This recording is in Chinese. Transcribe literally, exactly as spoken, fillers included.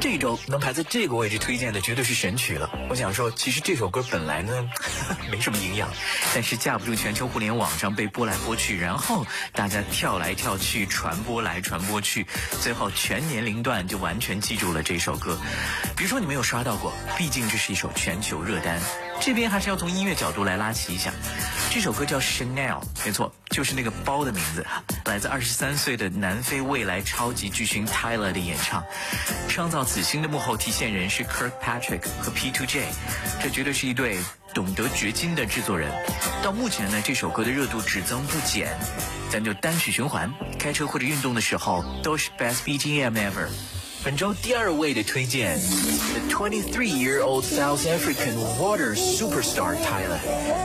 这周能排在这个位置推荐的绝对是神曲了。我想说，其实这首歌本来呢没什么营养，但是架不住全球互联网上被播来播去，然后大家跳来跳去，传播来传播去，最后全年龄段就完全记住了这首歌。比如说你没有刷到过，毕竟这是一首全球热单。这边还是要从音乐角度来拉齐一下，这首歌叫 Chanel， 没错，就是那个包的名字，来自二十三岁的南非未来超级巨星 Tyler 的演唱。创造此星的幕后体现人是 Kirkpatrick 和 P 二 J， 这绝对是一对懂得掘金的制作人。到目前呢，这首歌的热度只增不减，咱就单曲循环，开车或者运动的时候都是 best B G M ever。本周第二位的推荐 ，The twenty-three-year-old South African water superstar Tyler。